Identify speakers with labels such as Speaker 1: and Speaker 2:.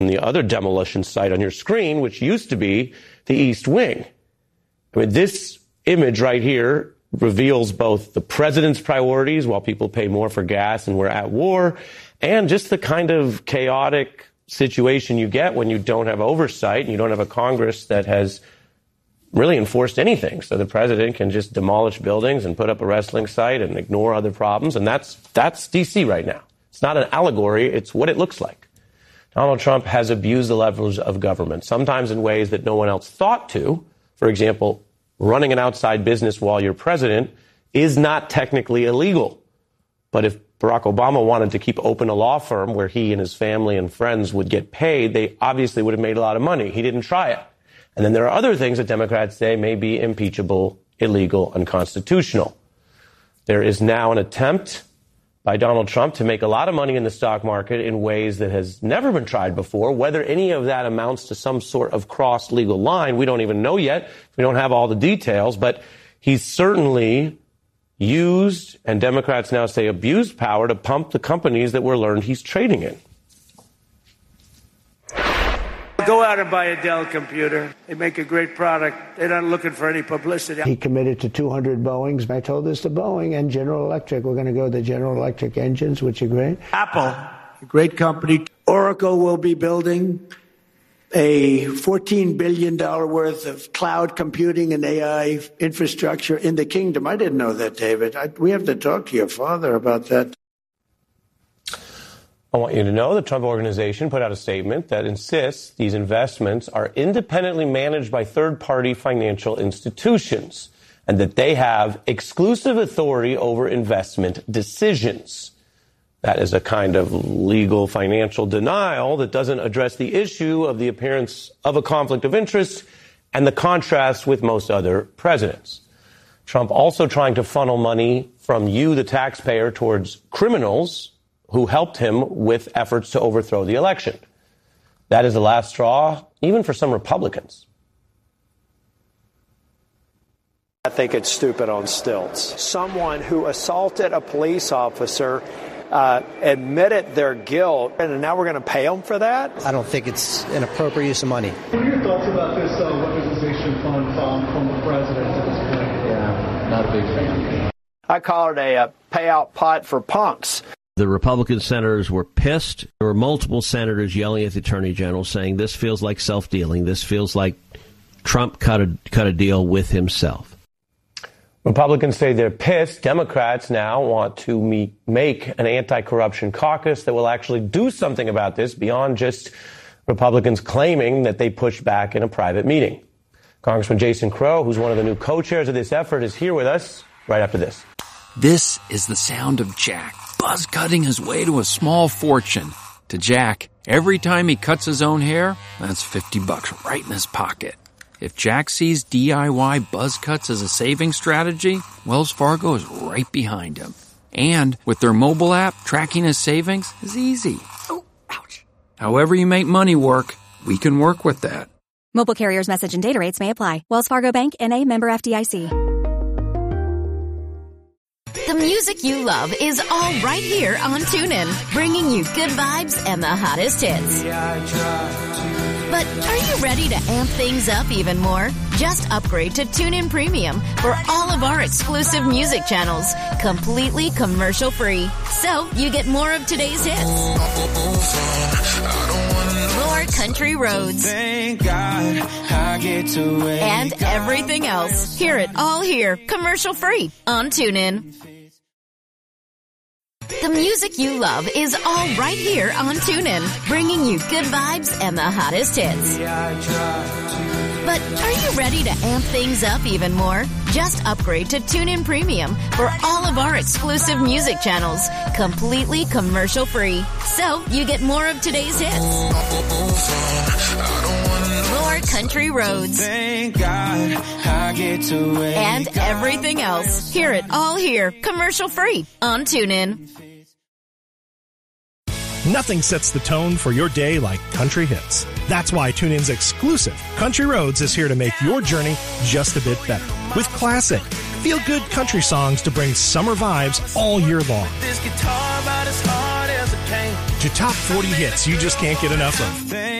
Speaker 1: the other demolition site on your screen, which used to be the East Wing. I mean, this image right here reveals both the president's priorities while people pay more for gas and we're at war, and just the kind of chaotic situation you get when you don't have oversight and you don't have a Congress that has really enforced anything. So the president can just demolish buildings and put up a wrestling site and ignore other problems. And that's D.C. right now. It's not an allegory. It's what it looks like. Donald Trump has abused the levers of government, sometimes in ways that no one else thought to. For example, running an outside business while you're president is not technically illegal. But if Barack Obama wanted to keep open a law firm where he and his family and friends would get paid, they obviously would have made a lot of money. He didn't try it. And then there are other things that Democrats say may be impeachable, illegal, unconstitutional. There is now an attempt by Donald Trump to make a lot of money in the stock market in ways that has never been tried before. Whether any of that amounts to some sort of cross legal line, we don't even know yet. We don't have all the details, but he's certainly used, and Democrats now say abused, power to pump the companies that we're learned he's trading in.
Speaker 2: Go out and buy a Dell computer. They make a great product. They're not looking for any publicity.
Speaker 3: He committed to 200 Boeings. I told this to Boeing and General Electric. We're going to go to the General Electric engines, which are great.
Speaker 2: Apple, a great company. Oracle will be building a $14 billion worth of cloud computing and AI infrastructure in the kingdom. I didn't know that, David. We have to talk to your father about that.
Speaker 1: I want you to know the Trump Organization put out a statement that insists these investments are independently managed by third-party financial institutions and that they have exclusive authority over investment decisions. That is a kind of legal financial denial that doesn't address the issue of the appearance of a conflict of interest and the contrast with most other presidents. Trump also trying to funnel money from you, the taxpayer, towards criminals who helped him with efforts to overthrow the election. That is the last straw, even for some Republicans.
Speaker 4: I think it's stupid on stilts. Someone who assaulted a police officer admitted their guilt, and now we're going to pay them for that?
Speaker 5: I don't think it's an appropriate use of money.
Speaker 6: What are your thoughts about this weaponization fund from the president at this point?
Speaker 7: Yeah, not a big fan.
Speaker 4: I call it a payout pot for punks.
Speaker 8: The Republican senators were pissed. There were multiple senators yelling at the attorney general saying this feels like self-dealing. This feels like Trump cut a deal with himself.
Speaker 1: Republicans say they're pissed. Democrats now want to make an anti-corruption caucus that will actually do something about this beyond just Republicans claiming that they pushed back in a private meeting. Congressman Jason Crow, who's one of the new co-chairs of this effort, is here with us right after this.
Speaker 9: This is the sound of Jack buzz cutting his way to a small fortune. To Jack, every time he cuts his own hair, that's $50 right in his pocket. If Jack sees DIY buzz cuts as a saving strategy, Wells Fargo is right behind him. And with their mobile app, tracking his savings is easy. Oh, ouch. However you make money work, we can work with that.
Speaker 10: Mobile carriers' message and data rates may apply. Wells Fargo Bank, N.A., member FDIC.
Speaker 11: The music you love is all right here on TuneIn, bringing you good vibes and the hottest hits. But are you ready to amp things up even more? Just upgrade to TuneIn Premium for all of our exclusive music channels, completely commercial-free. So you get more of today's hits, more country roads, and everything else. Hear it all here, commercial-free on TuneIn. The music you love is all right here on TuneIn, bringing you good vibes and the hottest hits. But are you ready to amp things up even more? Just upgrade to TuneIn Premium for all of our exclusive music channels, completely commercial-free. So you get more of today's hits, more country roads, and everything else. Hear it all here, commercial-free on TuneIn.
Speaker 12: Nothing sets the tone for your day like country hits. That's why TuneIn's exclusive Country Roads is here to make your journey just a bit better. With classic, feel-good country songs to bring summer vibes all year long. To top 40 hits you just can't get enough of.